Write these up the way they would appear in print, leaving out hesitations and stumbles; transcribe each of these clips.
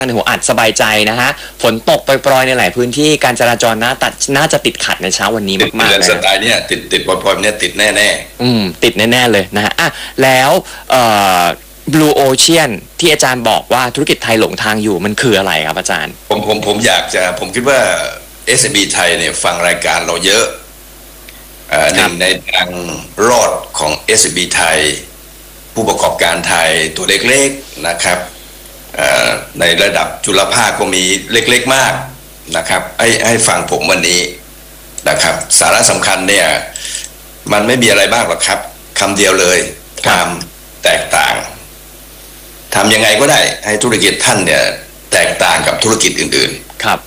หัวอัดสบายใจนะฮะฝนตกปรยๆในหลายพื้นที่การจราจรน่าจะติดขัดในเช้าวันนี้มากๆเลยสไตล์เนี้ยติดปล่อยๆเนี่ยติดแน่ติดแน่ๆเลยนะฮะแล้วBlue Ocean ที่อาจารย์บอกว่าธุรกิจไทยหลงทางอยู่มันคืออะไรครับอาจารย์ผมคิดว่า SME ไทยเนี่ยฟังรายการเราเยอะหนึ่งในทางรอดของ SME ไทยผู้ประกอบการไทยตัวเล็กๆนะครับในระดับจุลภาคก็มีเล็กๆมากนะครับให้ฟังผมวันนี้นะครับสาระสำคัญเนี่ยมันไม่มีอะไรมากหรอกครับคำเดียวเลยความแตกต่างทำยังไงก็ได้ให้ธุรกิจท่านเนี่ยแตกต่างกับธุรกิจอื่นๆครับ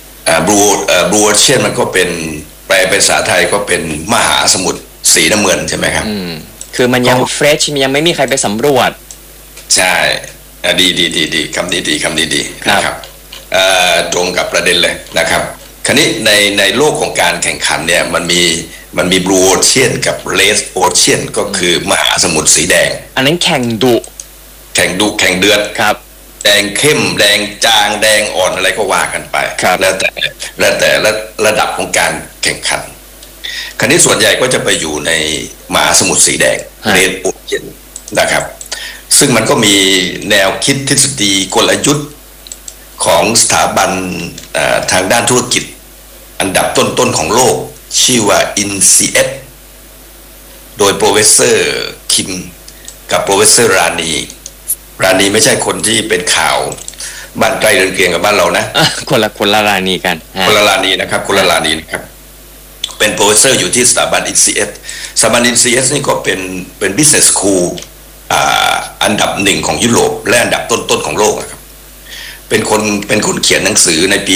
Blue Ocean มันก็เป็นแปลเป็นภาษาไทยก็เป็นมหาสมุทรสีน้ำเงินใช่ไหมครับคือมันยังเฟรชยังไม่มีใครไปสำรวจใช่ดีคำนี้ดีนะครับตรงกับประเด็นเลยนะครับคราวนี้ในโลกของการแข่งขันเนี่ยมันมี Blue Ocean กับ Red Ocean ก็คือมหาสมุทรสีแดงอันนั้นแข่งดุแข่งเดือดครับแดงเข้มแดงจางแดงอ่อนอะไรก็ว่ากันไปแล้วแต่ระดับของการแข่งขันคราวนี้ส่วนใหญ่ก็จะไปอยู่ในมหาสมุทรสีแดง Red Ocean นะครับซึ่งมันก็มีแนวคิดทฤษฎีกลยุทธ์ของสถาบันทางด้านธุรกิจอันดับต้นๆของโลกชื่อว่า INCF โดยโปรเฟสเซอร์คิมกับโปรเฟสเซอร์รานีไม่ใช่คนที่เป็นข่าวบ้านใกล้เรือนเคียงกับบ้านเรานะคนละรานีกันคนละรานีนะครับเป็นโปรเฟสเซอร์อยู่ที่สถาบัน INCF สถาบัน INCF นี่ก็เป็น business school อันดับหนึ่งของยุโรปและอันดับต้นๆของโลกครับเป็นคนเขียนหนังสือในปี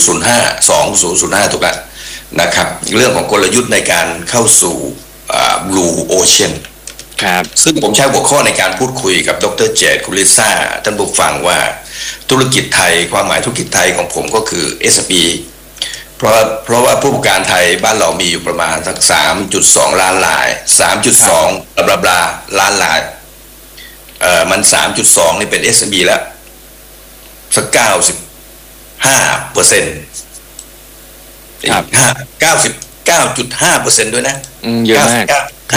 2005ถูกแล้วนะครับเรื่องของกลยุทธ์ในการเข้าสู่Blue Ocean ครับซึ่งผมใช้หัวข้อในการพูดคุยกับดร.เจต คุลิซ่าท่านผู้ฟังว่าธุรกิจไทยความหมายธุรกิจไทยของผมก็คือ SME เพราะว่าผู้ประกอบการไทยบ้านเรามีอยู่ประมาณสัก 3.2 ล้านราย 3.2 บลาล้านรายมัน 3.2 นี่เป็น SME แล้วสัก 95% ครับ 99.5% ด้วยนะเยอะมาก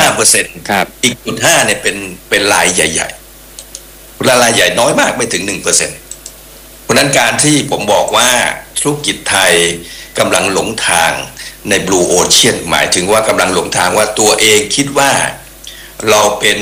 5% ครับอีก 0.5 เนี่ยเป็นรายใหญ่ๆรายใหญ่น้อยมากไม่ถึง 1% เพราะนั้นการที่ผมบอกว่าธุรกิจไทยกำลังหลงทางใน Blue Ocean หมายถึงว่ากำลังหลงทางว่าตัวเองคิดว่าเราเป็น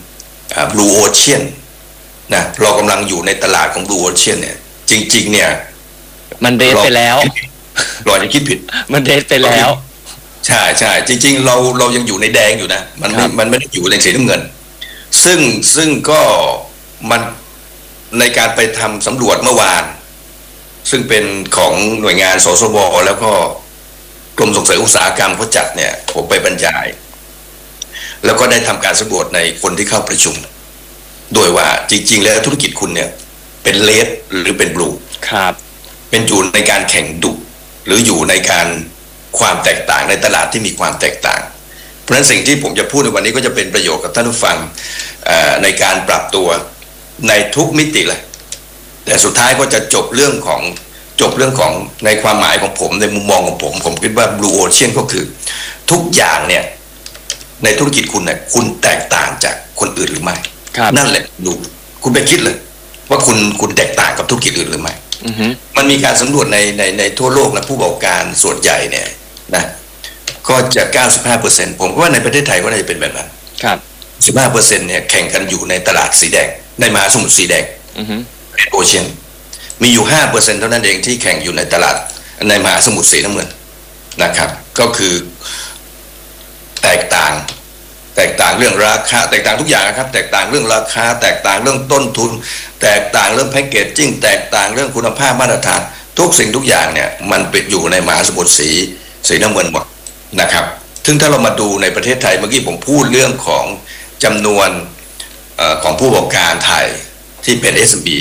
Blue Ocean นะเรากำลังอยู่ในตลาดของ Blue Ocean เนี่ยจริงๆเนี่ยมันเดทไปแล้วเราจะคิดผิดมันเดทไปแล้วใช่จริงๆเรายังอยู่ในแดงอยู่นะมันไม่ได้อยู่ในสีน้ำเงินซึ่งก็มันในการไปทำสำรวจเมื่อวานซึ่งเป็นของหน่วยงานสสวแล้วก็กรมส่งเสริมอุตสาหกรรมเขาจัดเนี่ยผมไปบรรยายแล้วก็ได้ทำการสำรวจในคนที่เข้าประชุมโดยว่าจริงๆแล้วธุรกิจคุณเนี่ยเป็นเลดหรือเป็นบลูครับเป็นอยู่ในการแข่งดุหรืออยู่ในการความแตกต่างในตลาดที่มีความแตกต่างเพราะฉะนั้นสิ่งที่ผมจะพูดในวันนี้ก็จะเป็นประโยชน์กับท่านผู้ฟังในการปรับตัวในทุกมิติเลยแต่สุดท้ายก็จะจบเรื่องของในความหมายของผมในมุมมองของผมคิดว่า Blue Ocean ก็คือทุกอย่างเนี่ยในธุรกิจคุณเนี่ยคุณแตกต่างจากคนอื่นหรือไม่นั่นแหละดูคุณไปคิดเลยว่าคุณแตกต่างกับธุรกิจอื่นหรือไม่มันมีการสำรวจในทั่วโลกและผู้ประกอบการส่วนใหญ่เนี่ยนะก็จะ 95% ผมว่าในประเทศไทยก็น่าจะเป็นแบบนั้นครับ 15% เนี่ยแข่งกันอยู่ในตลาดสีแดงในมหาสมุทรสีแดงRed Ocean มีอยู่ 5% เท่านั้นเองที่แข่งอยู่ในตลาดในมหาสมุทรสีน้ำเงินนะครับก็คือแตกต่างเรื่องราคาแตกต่างทุกอย่างนะครับแตกต่างเรื่องราคาแตกต่างเรื่องต้นทุนแตกต่างเรื่องแพ็กเกจจิ้งแตกต่างเรื่องคุณภาพมาตรฐานทุกสิ่งทุกอย่างเนี่ยมันเป็นอยู่ในมหาสมุทรสีน้ำเงินหมดนะครับซึ่งถ้าเรามาดูในประเทศไทยเมื่อกี้ผมพูดเรื่องของจำนวนของผู้ประกอบการไทยที่เป็น SME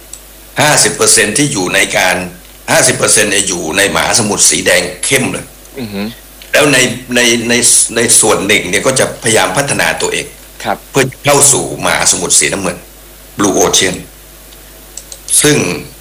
50% ที่อยู่ในการ 50% เนี่ยอยู่ในมหาสมุทรสีแดงเข้มเลยแล้วในส่วนหนึ่งเนี่ยก็จะพยายามพัฒนาตัวเองเพื่อเข้าสู่มหาสมุทรสีน้ำเงิน Blue Ocean ซึ่ง